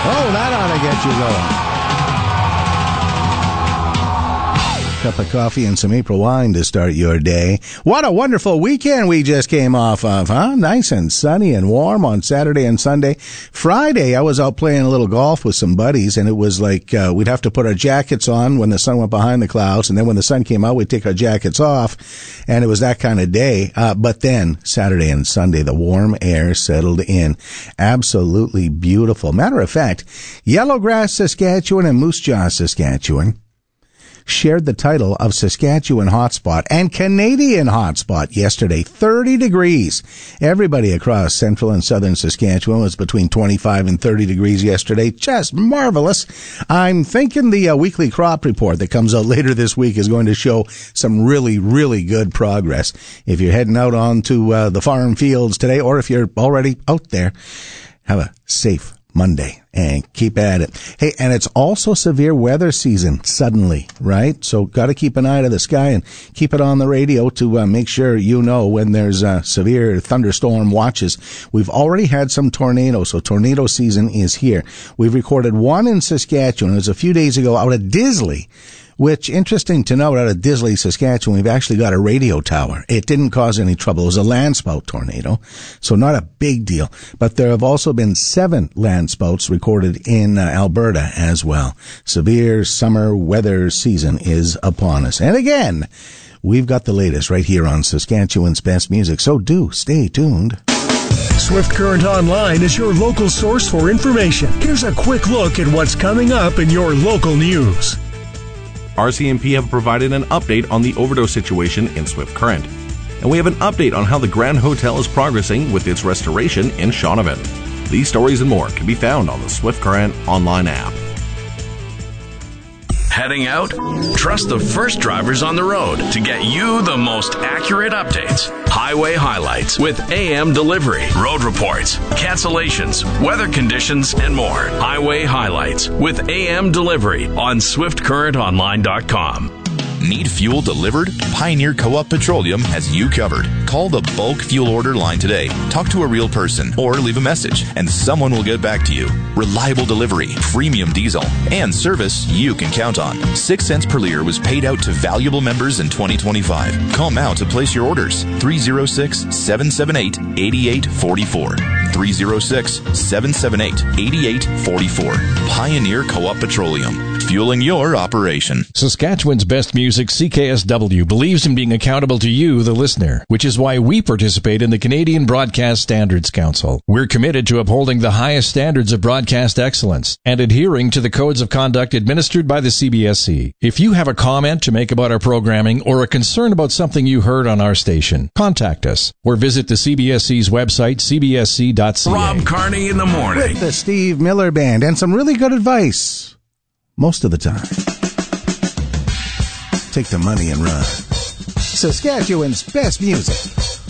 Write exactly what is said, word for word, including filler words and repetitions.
Oh, that ought to get you going. Cup of coffee and some April wine to start your day. What a wonderful weekend we just came off of, huh? Nice and sunny and warm on Saturday and Sunday. Friday, I was out playing a little golf with some buddies, and it was like uh, we'd have to put our jackets on when the sun went behind the clouds, and then when the sun came out, we'd take our jackets off, and it was that kind of day. Uh, but then, Saturday and Sunday, the warm air settled in. Absolutely beautiful. Matter of fact, Yellowgrass, Saskatchewan, and Moose Jaw, Saskatchewan shared the title of Saskatchewan Hotspot and Canadian Hotspot yesterday. thirty degrees. Everybody across central and southern Saskatchewan was between twenty-five and thirty degrees yesterday. Just marvelous. I'm thinking the uh, weekly crop report that comes out later this week is going to show some really, really good progress. If you're heading out onto uh, the farm fields today, or if you're already out there, have a safe Monday and keep at it. Hey, and it's also severe weather season suddenly, right? So got to keep an eye to the sky and keep it on the radio to uh, make sure you know when there's uh, severe thunderstorm watches. We've already had some tornadoes, so tornado season is here. We've recorded one in Saskatchewan. It was a few days ago out at Disley, which, interesting to note, out of Disley, Saskatchewan, we've actually got a radio tower. It didn't cause any trouble. It was a landspout tornado, so not a big deal. But there have also been seven landspouts recorded in uh, Alberta as well. Severe summer weather season is upon us. And again, we've got the latest right here on Saskatchewan's Best Music, so do stay tuned. Swift Current Online is your local source for information. Here's a quick look at what's coming up in your local news. R C M P have provided an update on the overdose situation in Swift Current. And we have an update on how the Grand Hotel is progressing with its restoration in Shaunavon. These stories and more can be found on the Swift Current online app. Heading out? Trust the first drivers on the road to get you the most accurate updates. Highway highlights with A M delivery, road reports, cancellations, weather conditions, and more. Highway highlights with A M delivery on swift current online dot com. Need fuel delivered? Pioneer Co-op Petroleum has you covered. Call the bulk fuel order line today. Talk to a real person or leave a message and someone will get back to you. Reliable delivery, premium diesel, and service you can count on. Six cents per liter was paid out to valuable members in twenty twenty-five. Call now to place your orders. three oh six, seven seven eight, eight eight four four. three oh six, seven seven eight, eight eight four four. Pioneer Co-op Petroleum. Fueling your operation. Saskatchewan's Best Music, C K S W, believes in being accountable to you, the listener, which is why we participate in the Canadian Broadcast Standards Council. We're committed to upholding the highest standards of broadcast excellence and adhering to the codes of conduct administered by the C B S C. If you have a comment to make about our programming or a concern about something you heard on our station, contact us or visit the C B S C's website, c b s c dot c a. Rob Carney in the morning. With the Steve Miller Band and some really good advice. Most of the time. Take the money and run. Saskatchewan's Best Music.